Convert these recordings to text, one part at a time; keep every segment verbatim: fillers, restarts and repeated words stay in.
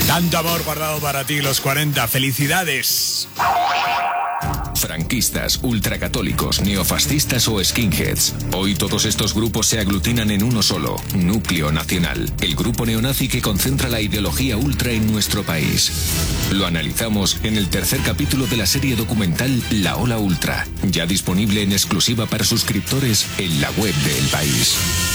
Tanto amor guardado para ti, los cuarenta. ¡Felicidades! Franquistas, ultracatólicos, neofascistas o skinheads. Hoy todos estos grupos se aglutinan en uno solo, Núcleo Nacional, el grupo neonazi que concentra la ideología ultra en nuestro país. Lo analizamos en el tercer capítulo de la serie documental La Ola Ultra, ya disponible en exclusiva para suscriptores en la web de El País.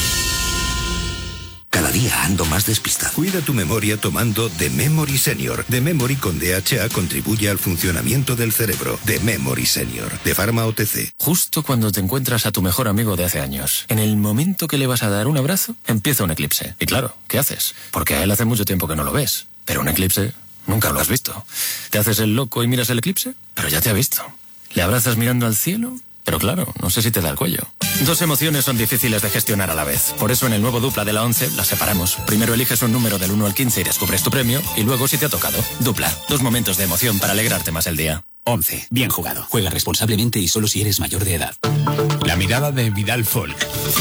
Cada día ando más despistado. Cuida tu memoria tomando The Memory Senior. The Memory con D H A contribuye al funcionamiento del cerebro. The Memory Senior, de Pharma O T C. Justo cuando te encuentras a tu mejor amigo de hace años, en el momento que le vas a dar un abrazo, empieza un eclipse. Y claro, ¿qué haces? Porque a él hace mucho tiempo que no lo ves. Pero un eclipse nunca lo has visto. ¿Te haces el loco y miras el eclipse? Pero ya te ha visto. ¿Le abrazas mirando al cielo? Pero claro, no sé si te da el cuello. Dos emociones son difíciles de gestionar a la vez. Por eso en el nuevo Dupla de la once las separamos. Primero eliges un número del uno al quince y descubres tu premio. Y luego si te ha tocado. Dupla. Dos momentos de emoción para alegrarte más el día. once. Bien jugado. Juega responsablemente y solo si eres mayor de edad. La mirada de Vidal Folk.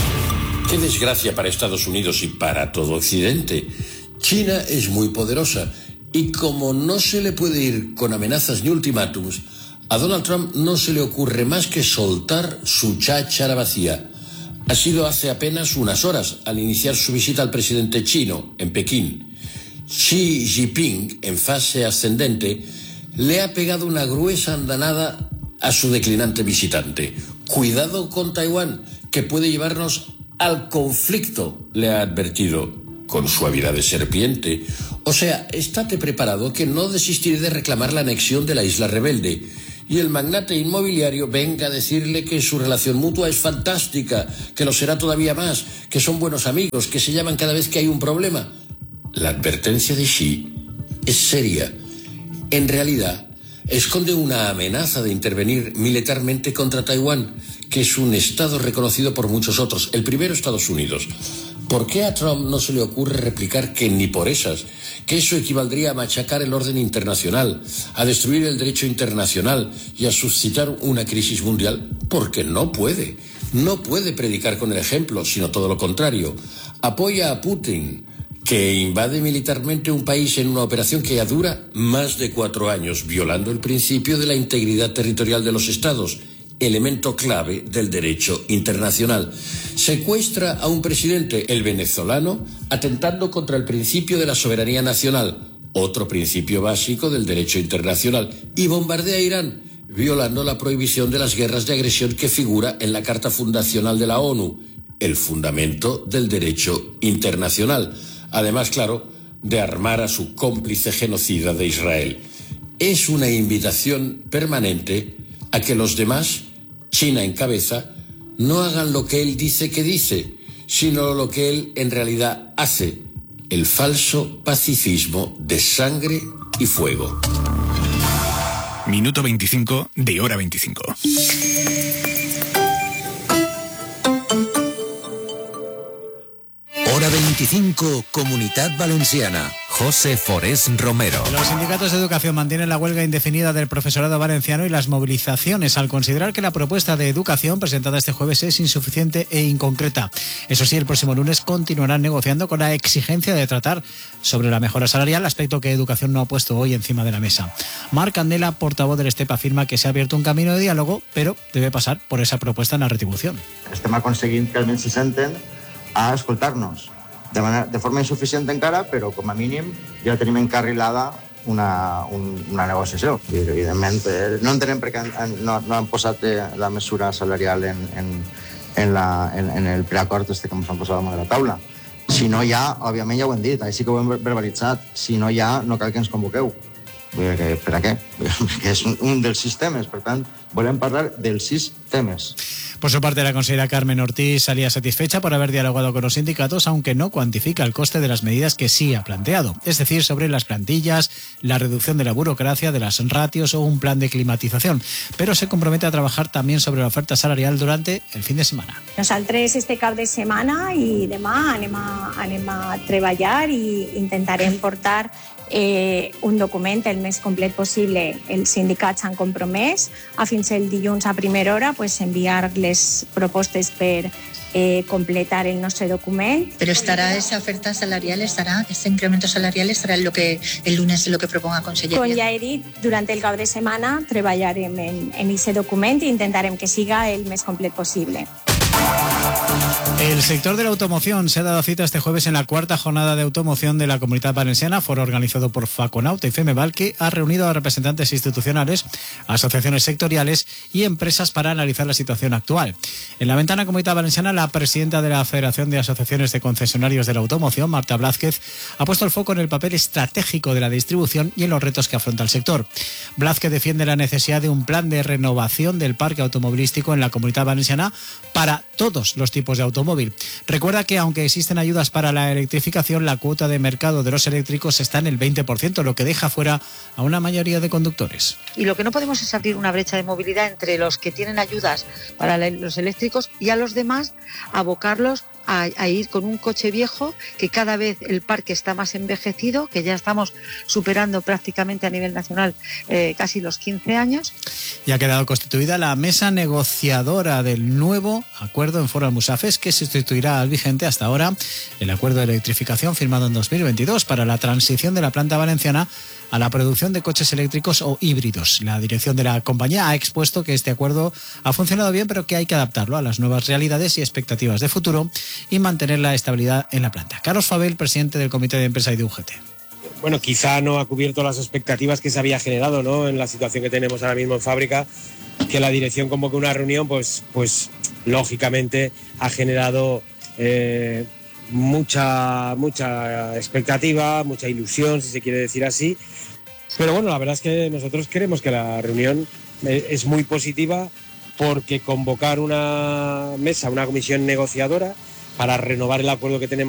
Qué desgracia para Estados Unidos y para todo Occidente. China es muy poderosa. Y como no se le puede ir con amenazas ni ultimátums, a Donald Trump no se le ocurre más que soltar su cháchara vacía. Ha sido hace apenas unas horas, al iniciar su visita al presidente chino, en Pekín. Xi Jinping, en fase ascendente, le ha pegado una gruesa andanada a su declinante visitante. Cuidado con Taiwán, que puede llevarnos al conflicto, le ha advertido, con suavidad de serpiente. O sea, estate preparado que no desistiré de reclamar la anexión de la isla rebelde. Y el magnate inmobiliario venga a decirle que su relación mutua es fantástica, que lo será todavía más, que son buenos amigos, que se llaman cada vez que hay un problema. La advertencia de Xi es seria. En realidad, esconde una amenaza de intervenir militarmente contra Taiwán, que es un estado reconocido por muchos otros, el primero Estados Unidos. ¿Por qué a Trump no se le ocurre replicar que ni por esas, que eso equivaldría a machacar el orden internacional, a destruir el derecho internacional y a suscitar una crisis mundial? Porque no puede. No puede predicar con el ejemplo, sino todo lo contrario. Apoya a Putin, que invade militarmente un país en una operación que ya dura más de cuatro años, violando el principio de la integridad territorial de los estados, elemento clave del derecho internacional. Secuestra a un presidente, el venezolano, atentando contra el principio de la soberanía nacional, otro principio básico del derecho internacional, y bombardea a Irán, violando la prohibición de las guerras de agresión que figura en la Carta Fundacional de la ONU, el fundamento del derecho internacional. Además, claro, de armar a su cómplice genocida de Israel. Es una invitación permanente a que los demás, China en cabeza, no hagan lo que él dice que dice, sino lo que él en realidad hace, el falso pacifismo de sangre y fuego. Minuto veinticinco de hora veinticinco. Hora veinticinco, Comunitat Valenciana. José Forés Romero. Los sindicatos de educación mantienen la huelga indefinida del profesorado valenciano y las movilizaciones al considerar que la propuesta de educación presentada este jueves es insuficiente e inconcreta. Eso sí, el próximo lunes continuarán negociando con la exigencia de tratar sobre la mejora salarial, aspecto que educación no ha puesto hoy encima de la mesa. Marc Candela, portavoz del STEP, afirma que se ha abierto un camino de diálogo, pero debe pasar por esa propuesta en la retribución. Estem aconseguint que almenys se senten a escoltar-nos. De, manera, de forma insuficient encara, però com a mínim ja tenim encarrilada una, un, una negociació. I, evidentment, eh, no entenem per què han, no, no han posat eh, la mesura salarial en, en, en, la, en, en el preacord este que ens han posat damunt de la taula. Si no hi ha, òbviament ja ho hem dit, així que ho hem verbalitzat, si no hi ha, no cal que ens convoqueu. Vull dir que, per a què? Perquè és un, un dels sis temes, per tant, volem parlar dels sis temes. Por su parte, la consejera Carmen Ortiz salía satisfecha por haber dialogado con los sindicatos, aunque no cuantifica el coste de las medidas que sí ha planteado, es decir, sobre las plantillas, la reducción de la burocracia, de las ratios o un plan de climatización, pero se compromete a trabajar también sobre la oferta salarial durante el fin de semana. Nosaltres este cap de setmana i demà anem a, anem a treballar i intentarem portar eh, un document el més complet possible. Els sindicats s'han compromès a fins el dilluns a primera hora pues, enviar les propostes per, eh, completar el nostre document. Pero estará esa oferta salarial, estará este incremento salarial, estarà en lo que el lunes lo que proponga Conselleria. Com ja he dit, durant el cap de setmana treballarem en, en ese document i intentarem que siga el més complet possible. El sector de la automoción se ha dado cita este jueves en la cuarta jornada de automoción de la Comunitat Valenciana, foro organizado por Faconauta y Femeval, que ha reunido a representantes institucionales, asociaciones sectoriales y empresas para analizar la situación actual. En la ventana Comunitat Valenciana, la presidenta de la Federación de Asociaciones de Concesionarios de la Automoción, Marta Blázquez, ha puesto el foco en el papel estratégico de la distribución y en los retos que afronta el sector. Blázquez defiende la necesidad de un plan de renovación del parque automovilístico en la Comunitat Valenciana para todos los tipos de automóvil. Recuerda que aunque existen ayudas para la electrificación, la cuota de mercado de los eléctricos está en el veinte por ciento, lo que deja fuera a una mayoría de conductores. Y lo que no podemos es abrir una brecha de movilidad entre los que tienen ayudas para los eléctricos y a los demás abocarlos A, a ir con un coche viejo, que cada vez el parque está más envejecido, que ya estamos superando prácticamente a nivel nacional eh, casi los quince años. Y ha quedado constituida la mesa negociadora del nuevo acuerdo en foro Almusafes, que sustituirá al vigente hasta ahora el acuerdo de electrificación firmado en dos mil veintidós para la transición de la planta valenciana a la producción de coches eléctricos o híbridos. La dirección de la compañía ha expuesto que este acuerdo ha funcionado bien, pero que hay que adaptarlo a las nuevas realidades y expectativas de futuro y mantener la estabilidad en la planta. Carlos Fabel, presidente del Comité de Empresa y de U G T. Bueno, quizá no ha cubierto las expectativas que se había generado, ¿no?, en la situación que tenemos ahora mismo en fábrica, que la dirección convoque una reunión, pues, pues lógicamente ha generado eh, mucha, mucha expectativa, mucha ilusión, si se quiere decir así. Pero bueno, la verdad es que nosotros queremos que la reunión es muy positiva, porque convocar una mesa, una comisión negociadora para renovar el acuerdo que tenemos